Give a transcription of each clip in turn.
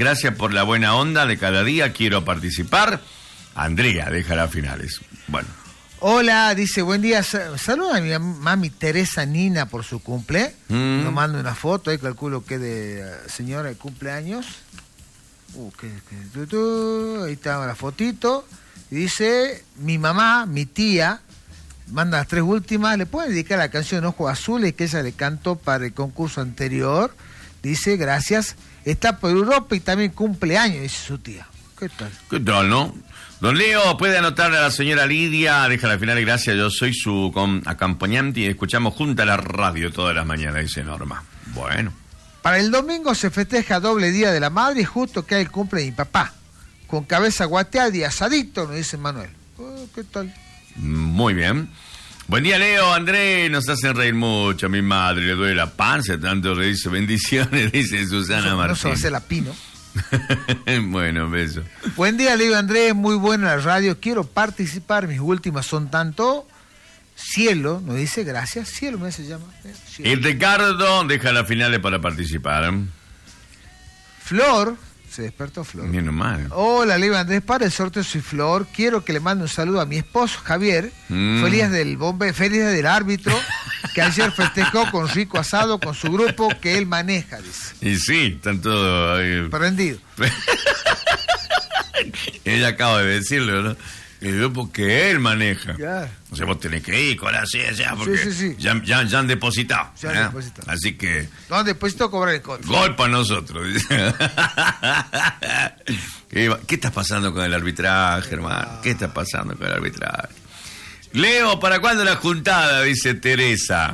Gracias por la buena onda de cada día. Quiero participar. Andrea, deja las finales. Bueno. Hola, dice, buen día. Saluda a mi mami Teresa Nina por su cumple. Nos manda una foto, ahí calculo que de señora de cumpleaños. Ahí está la fotito. Y dice, mi mamá, mi tía, manda las 3 últimas. ¿Le pueden dedicar la canción Ojos Azules que ella le cantó para el concurso anterior? Dice, gracias. Está por Europa y también cumpleaños, dice su tía. ¿Qué tal? ¿Qué tal, no? Don Leo, puede anotarle a la señora Lidia, deja la final, gracias, yo soy su acompañante y escuchamos junta la radio todas las mañanas, dice Norma. Bueno. Para el domingo se festeja doble día de la madre y justo que hay el cumple de mi papá. Con cabeza guateada y asadito, nos dice Manuel. ¿Qué tal? Muy bien. Buen día, Leo, Andrés, nos hacen reír mucho. A mi madre le duele la panza, tanto le dice bendiciones, dice Susana Martín. No se va a hacer la pino. Bueno, beso. Buen día, Leo Andrés, muy buena la radio. Quiero participar, mis últimas son tanto. Cielo, nos dice, gracias. Cielo, me se llama. Cielo. Y Ricardo deja las finales para participar. Flor. Se despertó Flor. Bien mal. Hola, Leo Andrés, para el sorteo soy Flor. Quiero que le mande un saludo a mi esposo Javier. Feliz del árbitro, que ayer festejó con rico asado con su grupo que él maneja, dice. Y sí, están todos prendido. Ella acaba de decirlo, ¿no? El grupo que él maneja. Claro. O sea, vos tenés que ir con la silla, porque sí. Ya han depositado. Ya han depositado. Así que... No han depositado, cobrar el contra. Gol para nosotros. ¿Qué está pasando con el arbitraje, hermano? ¿Qué está pasando con el arbitraje? Leo, ¿para cuándo la juntada? Dice Teresa.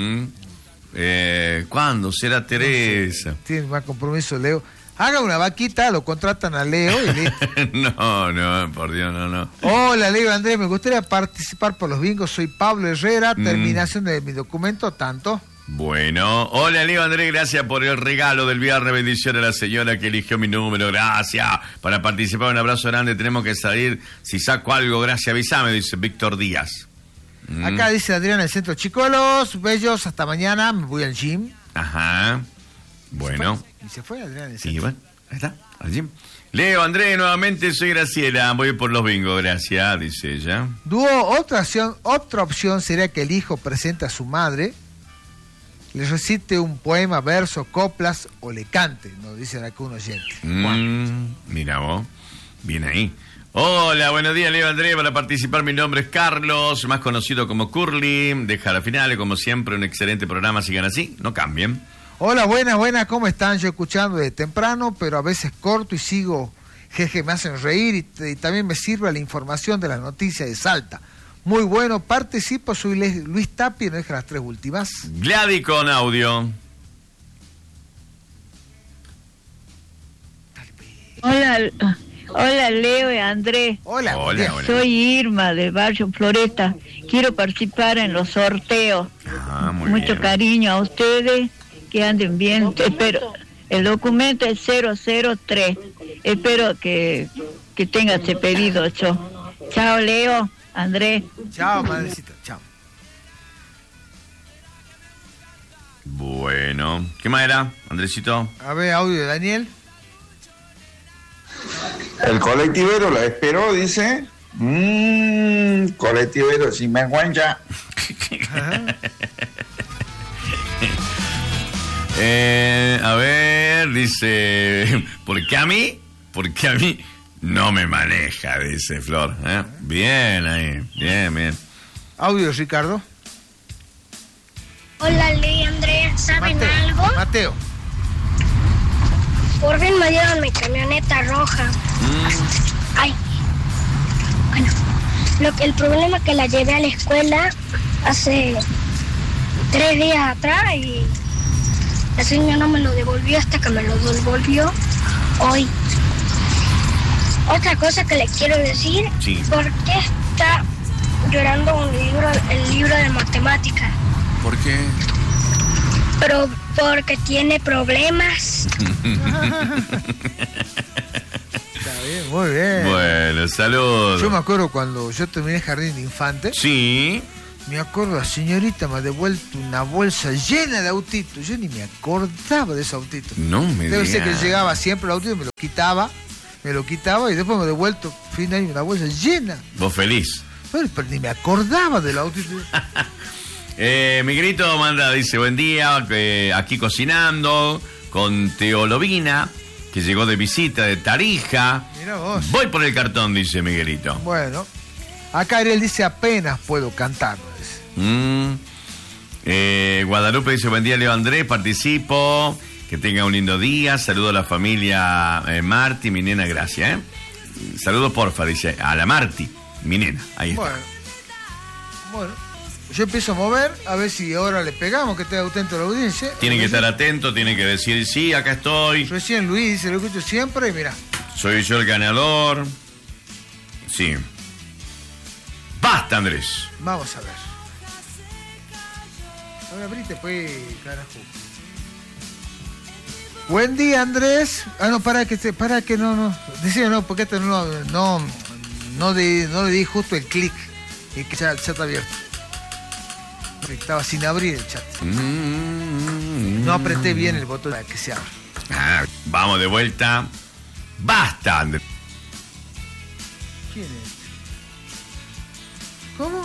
¿Cuándo será Teresa? No sé. Tiene más compromiso, Leo. Haga una vaquita, lo contratan a Leo y listo. No, por Dios, no. Hola, Leo Andrés, me gustaría participar por los bingos. Soy Pablo Herrera, terminación de mi documento, tanto. Bueno, hola Leo Andrés, gracias por el regalo del viernes, bendición a la señora que eligió mi número, gracias. Para participar, un abrazo grande, tenemos que salir, si saco algo, gracias, avísame, dice Víctor Díaz. Acá dice Adrián, el centro Chicolos, bellos, hasta mañana, me voy al gym. Ajá, bueno. Y se fue Adrián. Y bueno, ahí está, al gym. Leo Andrés, nuevamente soy Graciela, voy por los bingos, gracias, dice ella. Dúo, otra opción sería que el hijo presente a su madre, le recite un poema, verso, coplas o le cante, nos dicen acá un oyente. Mira vos, bien ahí. Hola, buenos días, Leo Andrés, para participar mi nombre es Carlos, más conocido como Curly, deja la final, como siempre, un excelente programa, sigan así, no cambien. Hola, buenas, ¿cómo están? Yo escuchando de temprano, pero a veces corto y sigo, jeje, me hacen reír y también me sirve la información de las noticias de Salta. Muy bueno, participo, soy Luis Tapia, no deja las 3 últimas. Gladys con audio. Hola Leo y Andrés. Hola. Soy Irma del barrio Floresta. Quiero participar en los sorteos. Mucho cariño a ustedes, que anden bien. Espero, el documento es 003. Espero que tenga ese pedido yo. Chao Leo, Andrés. Chao, madrecita, chao. Bueno, ¿qué más era, Andresito? A ver, audio de Daniel. El colectivero la esperó, dice. Colectivero sin vergüenza. A ver, dice, ¿por qué a mí no me maneja? Dice Flor. Bien ahí, bien. Audio, Ricardo. Hola, Leo Andrés, ¿saben algo? Mateo. Por fin me dieron mi camioneta roja. Ay. Bueno, el problema es que la llevé a la escuela hace 3 días atrás y la señora no me lo devolvió hasta que me lo devolvió hoy. Otra cosa que le quiero decir, sí. ¿Por qué está llorando el libro de matemáticas? ¿Por qué? Pero porque tiene problemas. Está bien, muy bien. Bueno, saludos. Yo me acuerdo cuando yo terminé jardín de infante. Sí. Me acuerdo, la señorita me ha devuelto una bolsa llena de autitos. Yo ni me acordaba de ese autito. No me Debe ser digas. que llegaba siempre el autito, me lo quitaba y después me ha devuelto, fin de año, una bolsa llena. Vos feliz. Pero ni me acordaba del autito. Miguelito manda, dice, buen día, aquí cocinando con Teolovina, que llegó de visita de Tarija. Mirá vos. Voy por el cartón, dice Miguelito. Bueno, acá Ariel dice, apenas puedo cantar. Guadalupe dice, buen día, Leo Andrés, participo, que tenga un lindo día, saludo a la familia Marti, mi nena, gracias. Saludo porfa, dice, a la Marti, mi nena, ahí está. Bueno, yo empiezo a mover, a ver si ahora le pegamos, que esté atento a la audiencia. Tiene que estar atento, tiene que decir, sí, acá estoy. Recién Luis dice, lo escucho siempre y mirá. Soy yo el ganador. Sí. Basta, Andrés. Vamos a ver. Ahora abrite pues, carajo. Buen día, Andrés. No, para que no. Decía no, porque esto no le di justo el clic. Y que ya está abierto. Estaba sin abrir el chat. No apreté bien el botón para que se abra. Vamos de vuelta. Basta, Andrés. ¿Quién es? ¿Cómo?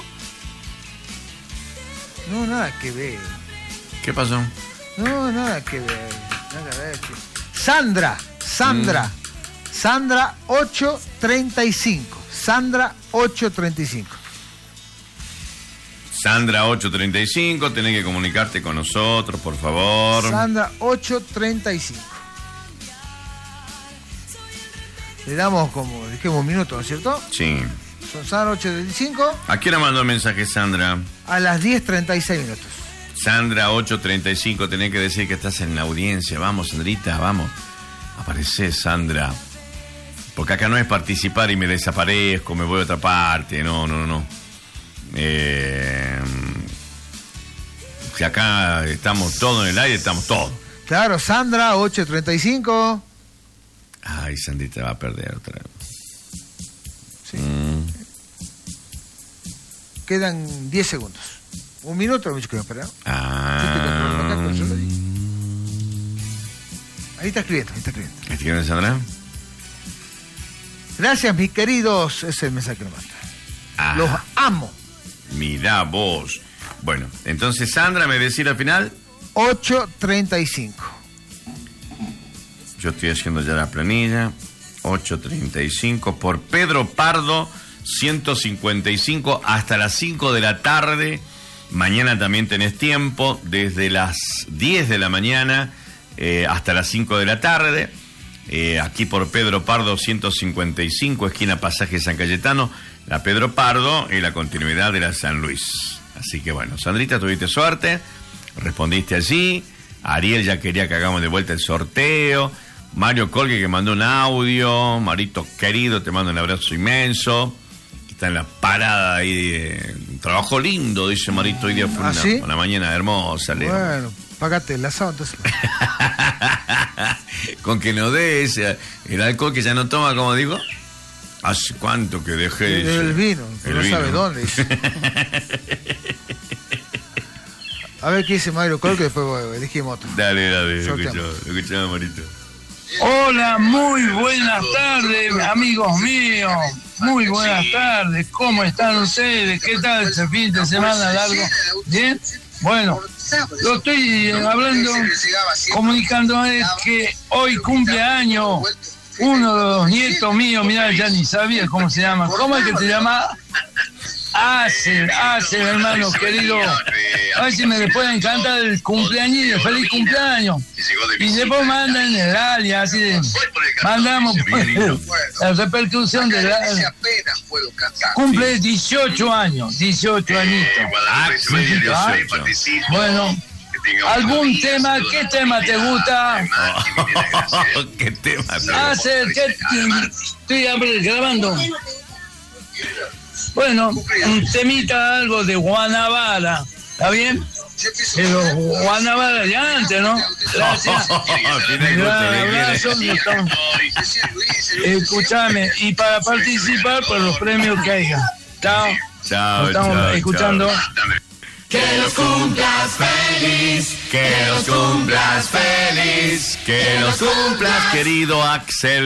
No, nada que ver. ¿Qué pasó? No, nada que ver. Nada que ver. Sandra 835. Sandra 835. Sandra 835, tenés que comunicarte con nosotros, por favor. Sandra 835. Le damos como, dijimos, un minuto, ¿no es cierto? Sí. Son Sandra 835. ¿A qué hora mandó el mensaje, Sandra? A las 10:36 minutos. Sandra 835, tenés que decir que estás en la audiencia. Vamos, Sandrita, vamos. Aparecé, Sandra. Porque acá no es participar y me desaparezco, me voy a otra parte. No. Si acá estamos todos en el aire, estamos todos. Claro, Sandra 835. Ay, Sandrita va a perder otra vez. Sí. Quedan 10 segundos. Un minuto, mucho que me esperan. Ahí está escribiendo. ¿Está escribiendo, Sandra? Gracias, mis queridos. Ese es el mensaje que nos manda. Los amo. Mirá vos. Bueno, entonces Sandra, ¿me decís al final? 8:35. Yo estoy haciendo ya la planilla. 8:35 por Pedro Pardo, 155 hasta las 5 de la tarde. Mañana también tenés tiempo, desde las 10 de la mañana hasta las 5 de la tarde. Aquí por Pedro Pardo 155, esquina Pasaje San Cayetano, la Pedro Pardo y la continuidad de la San Luis. Así que bueno, Sandrita, tuviste suerte, respondiste allí. Ariel ya quería que hagamos de vuelta el sorteo. Mario Colque, que mandó un audio. Marito querido, te mando un abrazo inmenso. Está en la parada ahí. Trabajo lindo, dice Marito. Hoy día fue una mañana hermosa, Leo. Bueno, págate el asado entonces. Con que no des el alcohol que ya no toma, como digo. ¿Hace cuánto que dejé el vino? Que no sabe dónde. Dice. A ver qué dice Mario Col, que después elegimos otro. Dale, escuchamos, Marito. Hola, muy buenas tardes, amigos míos. Muy buenas tardes. ¿Cómo están ustedes? ¿Qué tal este fin de semana largo? ¿Bien? Bueno, lo estoy hablando, comunicándome que hoy cumple año uno de los nietos míos. Mirá, ya ni sabía cómo se llama. ¿Cómo es que te llama? Acer, hermano querido. A ver si me le pueden cantar el cumpleaños, feliz cumpleaños. Y después mandan el alias, así de. Mandamos la repercusión de la. Cumple 18 años, 18 añitos. Bueno, ¿algún tema? ¿Qué tema te gusta? ¿Qué tema? Acer, estoy grabando. Bueno, un temita, algo de Guanabara, ¿está bien? Pero Guanabara de antes, ¿no? Gracias. Escúchame, y para participar por los premios que haya. Chao. Chao, Nos estamos chao, escuchando. chao. Que los cumplas feliz, Que los cumplas feliz, que los cumplas, querido Axel.